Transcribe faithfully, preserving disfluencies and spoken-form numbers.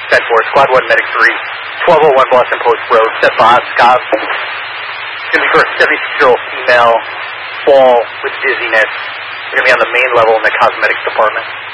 ten four, Squad one, Medic three, twelve oh one Boston Post Road, Step five, Scott. It's going to be for a seventy-six-year-old female, fall with dizziness. It's going to be on the main level in the cosmetics department.